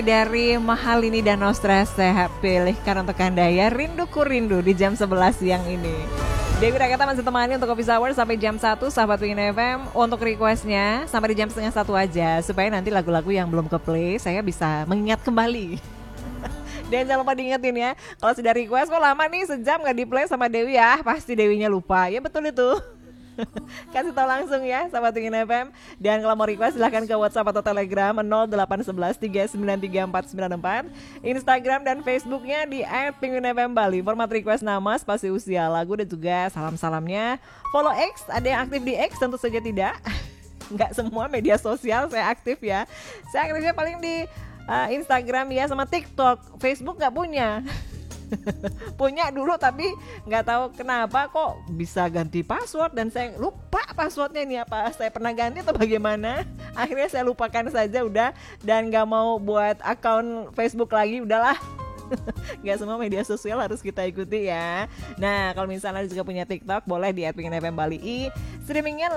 Dari Mahalini dan Nostra saya pilihkan untuk Anda ya Rinduku Rindu di jam 11 siang ini. Dewi Rakata masih temani untuk Office Hour sampai jam 1 sahabat Pingin FM. Untuk requestnya sampai di jam setengah 1 aja supaya nanti lagu-lagu yang belum ke play saya bisa mengingat kembali. Dan jangan lupa diingetin ya, kalau sudah request kok lama nih sejam gak di play sama Dewi ya, pasti Dewinya lupa. Ya betul itu. Kasih tahu langsung ya sahabat Pingin FM. Dan kalau mau request silahkan ke WhatsApp atau Telegram 0811 393 494, Instagram dan Facebooknya di @pinguinfm Bali. Format request nama, spasi usia, lagu dan juga salam-salamnya. Follow X, ada yang aktif di X? Tentu saja tidak. Nggak semua media sosial saya aktif ya. Saya aktifnya paling di Instagram ya sama TikTok. Facebook nggak punya. Punya dulu tapi nggak tahu kenapa kok bisa ganti password dan saya lupa passwordnya ini apa saya pernah ganti atau bagaimana. Akhirnya saya lupakan saja udah dan nggak mau buat akun Facebook lagi, udahlah. Gak semua media sosial harus kita ikuti ya. Nah kalau misalnya juga punya TikTok boleh di @pinguinfm Bali. Streamingnya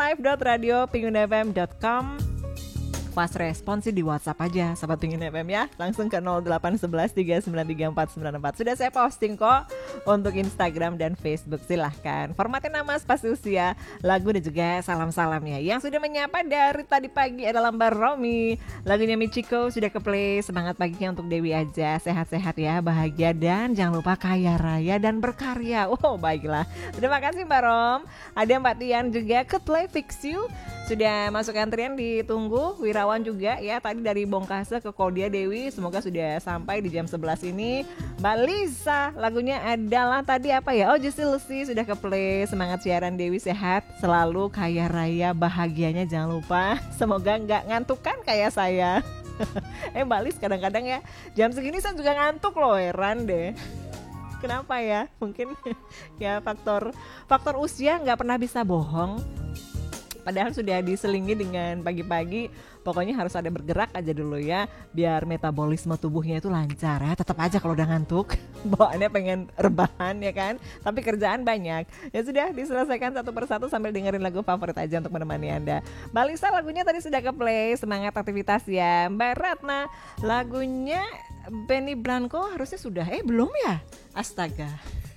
live.radio.pinguinfm.com. Fast respons sih di WhatsApp aja sahabat Pingin FM ya. Langsung ke 0811 393 494. Sudah saya posting kok untuk Instagram dan Facebook, silahkan. Formatnya nama, spasi usia, lagu dan juga salam-salamnya. Yang sudah menyapa dari tadi pagi adalah Mbak Romi. Lagunya Michiko sudah ke play. Semangat paginya untuk Dewi aja. Sehat-sehat ya, bahagia dan jangan lupa kaya raya dan berkarya. Oh baiklah. Terima kasih Mbak Rom. Ada Mbak Tian juga ke play Fix You. Sudah masuk antrian, ditunggu. Wirawan juga ya, tadi dari Bongkase ke Kodia Dewi. Semoga sudah sampai di jam 11 ini. Mbak Lisa, lagunya adalah tadi apa ya? Oh Juicy Lucy sudah ke play. Semangat siaran Dewi, sehat selalu, kaya raya, bahagianya jangan lupa. Semoga gak ngantukan kayak saya. Mbak Lis kadang-kadang ya jam segini saya juga ngantuk loh, heran deh. Kenapa ya? Mungkin ya faktor usia, gak pernah bisa bohong. Padahal sudah diselingi dengan pagi-pagi, pokoknya harus ada bergerak aja dulu ya, biar metabolisme tubuhnya itu lancar ya. Tetap aja kalau udah ngantuk, bawaannya pengen rebahan ya kan, tapi kerjaan banyak. Ya sudah diselesaikan satu persatu sambil dengerin lagu favorit aja untuk menemani Anda. Mbak Lisa lagunya tadi sudah ke play, semangat aktivitas ya. Mbak Ratna lagunya Benny Blanco harusnya sudah, belum ya? Astaga.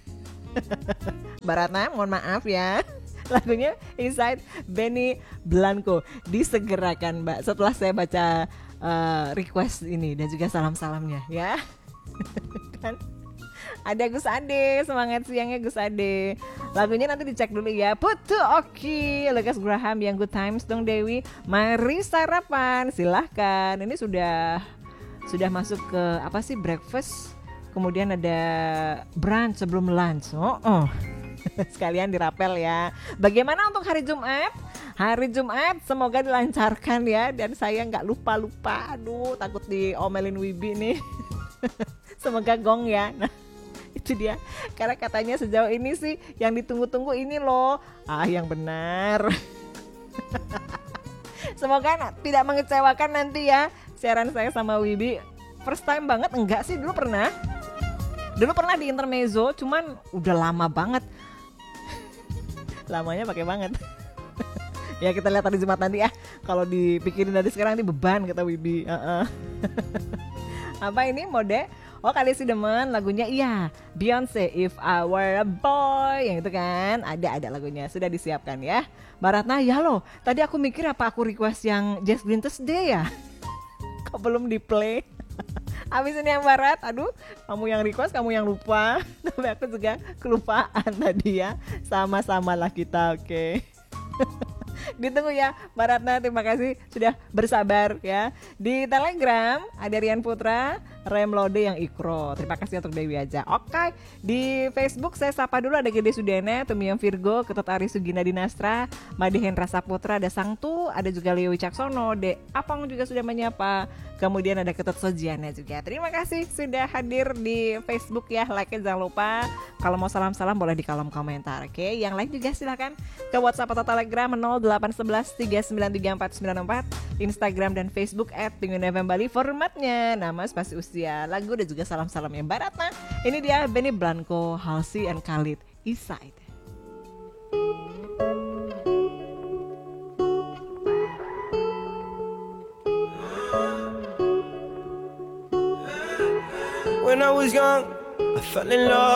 Mbak Ratna mohon maaf ya. Lagunya Inside Benny Blanco disegerakan Mbak setelah saya baca request ini dan juga salam-salamnya ya. Kan ada Gus Ade, semangat siangnya Gus Ade. Lagunya nanti dicek dulu ya. Putu Oki, Lucas Graham yang Good Times dong Dewi. Mari sarapan, silahkan. Ini sudah masuk ke apa sih, breakfast. Kemudian ada brunch sebelum lunch. Sekalian dirapel ya. Bagaimana untuk hari Jumat? Hari Jumat semoga dilancarkan ya. Dan saya gak lupa-lupa. Aduh takut diomelin Wibi nih. Semoga gong ya. Nah itu dia. Karena katanya sejauh ini sih yang ditunggu-tunggu ini loh. Yang benar. Semoga tidak mengecewakan nanti ya siaran saya sama Wibi. First time banget enggak sih, dulu pernah di intermezzo, cuman udah lama banget. Lamanya pakai banget. Ya kita lihat hari Jumat nanti ya. Kalau dipikirin dari sekarang ini beban kata Wibi. Apa ini mode? Oh kali si demen lagunya iya Beyonce If I Were a Boy, yang itu kan ada lagunya sudah disiapkan ya. Baratna ya loh. Tadi aku mikir apa aku request yang Just Green Tuesday ya. Kok belum di play? Abis ini yang Barat, aduh kamu yang request, kamu yang lupa. Tapi aku juga kelupaan tadi ya. Sama-sama lah kita, oke. Ditunggu ya Baratna, terima kasih sudah bersabar ya. Di Telegram ada Rian Putra, Remlode yang Ikro. Terima kasih untuk Dewi aja. Oke, di Facebook saya sapa dulu, ada Gede Sudene, Tumiang Virgo, Ketut Ari Sugina Dinastra, Made Hendra Saputra, ada Sangtu, ada juga Leo Wicaksono, De Apang juga sudah menyapa. Kemudian ada Ketut Sojiana juga. Terima kasih sudah hadir di Facebook ya. Like-nya jangan lupa. Kalau mau salam-salam boleh di kolom komentar. Oke, yang lain juga silakan ke WhatsApp atau Telegram 0811 393 494, Instagram dan Facebook @pinguinfm Bali. Formatnya nama, spasi usia, lagu dan juga salam-salamnya Mbak Ratna. Ini dia Benny Blanco, Halsey and Khalid, Eastside. When I was young, I fell in love.